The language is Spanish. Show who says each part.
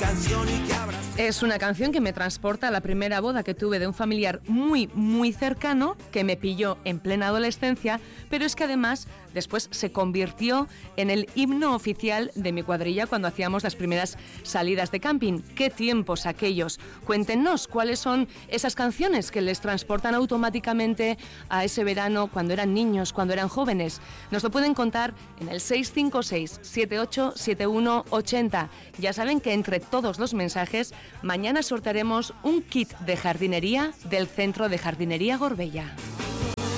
Speaker 1: Es una canción que me transporta a la primera boda que tuve de un familiar muy cercano que me pilló en plena adolescencia, pero es que además después se convirtió en el himno oficial de mi cuadrilla cuando hacíamos las primeras salidas de camping. ¡Qué tiempos aquellos! Cuéntenos cuáles son esas canciones que les transportan automáticamente a ese verano cuando eran niños, cuando eran jóvenes. Nos lo pueden contar en el 656-787180. Ya saben que entre todos los mensajes mañana sortearemos un kit de jardinería del Centro de Jardinería Gorbella.